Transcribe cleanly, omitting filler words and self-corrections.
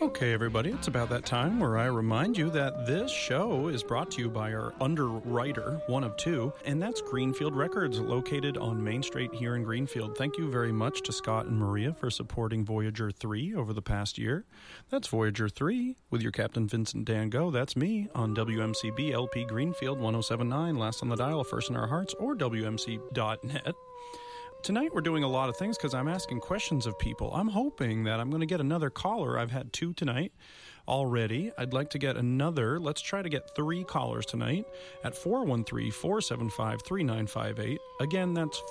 Okay, everybody, it's about that time where I remind you that this show is brought to you by our underwriter, one of two, and that's Greenfield Records, located on Main Street here in Greenfield. Thank you very much to Scott and Maria for supporting Voyager 3 over the past year. That's Voyager 3 with your Captain Vincent Dan Go. That's me on WMCB LP Greenfield 1079, last on the dial, first in our hearts, or WMC.net. Tonight we're doing a lot of things because I'm asking questions of people. I'm hoping that I'm going to get another caller. I've had 2 tonight already. I'd like to get another. Let's try to get 3 callers tonight at 413-475-3958. Again, that's